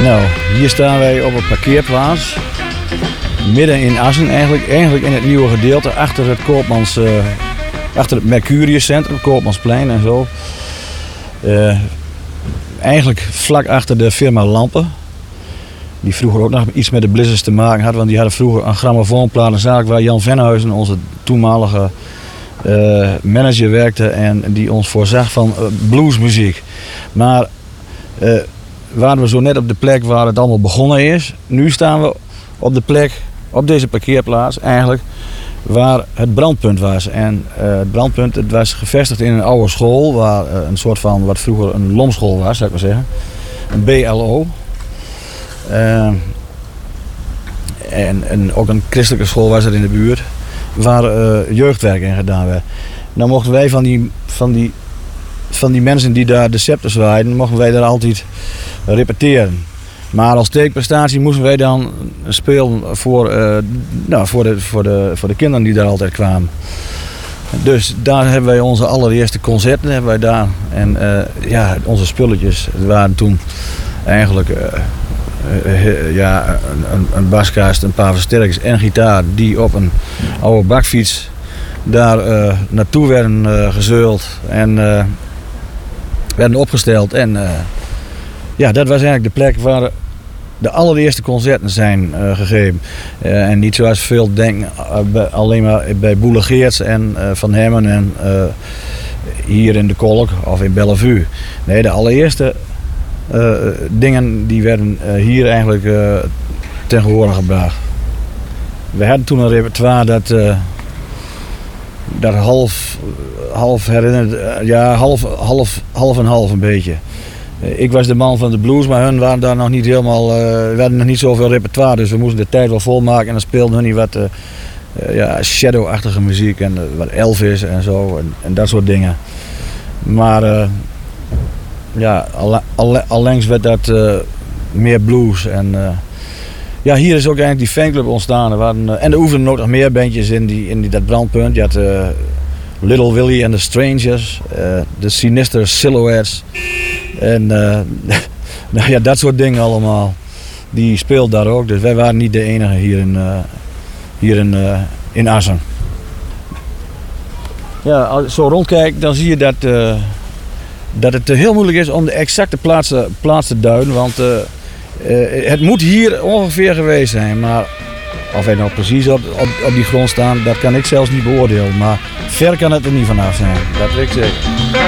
Nou, hier staan wij op een parkeerplaats. Midden in Assen, eigenlijk in het nieuwe gedeelte, achter het Mercurius Centrum, Koopmansplein en zo. Eigenlijk vlak achter de firma Lampen. Die vroeger ook nog iets met de Blizzards te maken had, want die hadden vroeger een grammofoonplatenzaak waar Jan Venhuizen, onze toenmalige manager, werkte en die ons voorzag van bluesmuziek. Maar waren we zo net op de plek waar het allemaal begonnen is. Nu staan we op de plek, op deze parkeerplaats eigenlijk, waar het brandpunt was. En het brandpunt, het was gevestigd in een oude school, waar een soort van, wat vroeger een lomschool was, zou ik maar zeggen. Een BLO. En ook een christelijke school was er in de buurt, waar jeugdwerk in gedaan werd. Nou mochten wij van die mensen die daar de scepter zwaaiden, mochten wij daar altijd repeteren. Maar als tegenprestatie moesten wij dan spelen voor de kinderen die daar altijd kwamen. Dus daar hebben wij onze allereerste concerten hebben wij daar. En onze spulletjes waren toen eigenlijk een baskast, een paar versterkers en gitaar die op een oude bakfiets daar naartoe werden gezeuld en werden opgesteld. En dat was eigenlijk de plek waar de allereerste concerten zijn gegeven. En niet zoals veel denken, alleen maar bij Boele Geerts en Van Hemmen en hier in de Kolk of in Bellevue. Nee, de allereerste dingen die werden hier eigenlijk ten gehore gebracht. We hadden toen een repertoire dat half herinnert, half en half een beetje. Ik was de man van de blues, maar hun waren daar nog niet helemaal, we hadden nog niet zoveel repertoire, dus we moesten de tijd wel volmaken en dan speelden hun niet wat shadow-achtige muziek en wat Elvis en zo en dat soort dingen. Maar allengs werd dat meer blues en hier is ook eigenlijk die fanclub ontstaan. En er oefenden ook nog meer bandjes in dat brandpunt. Je had Little Willie and the Strangers, de Sinister Silhouettes en dat soort dingen allemaal. Die speelden daar ook, dus wij waren niet de enige hier in Assen. Ja, als je zo rondkijkt, dan zie je dat het heel moeilijk is om de exacte plaats te duiden, want het moet hier ongeveer geweest zijn, maar of wij nou precies op die grond staan, dat kan ik zelfs niet beoordelen, maar ver kan het er niet vanaf zijn, dat weet ik zeker.